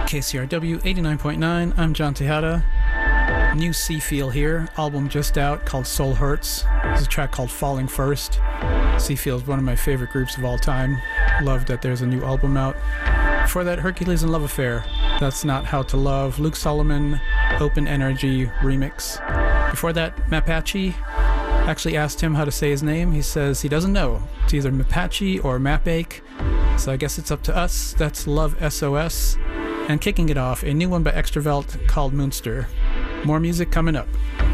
KCRW 89.9, I'm John Tejada. New Seafeel here, album just out called Soul Hurts. There's a track called Falling First. Seafeel is one of my favorite groups of all time. Love that there's a new album out. Before that, Hercules and Love Affair. That's Not How to Love, Luke Solomon, Open Energy remix. Before that, Mapache. Actually asked him how to say his name. He says he doesn't know. It's either Mapache or Mapache. So I guess it's up to us. That's Love SOS. And kicking it off, a new one by Extravelt called Moonster. More music coming up.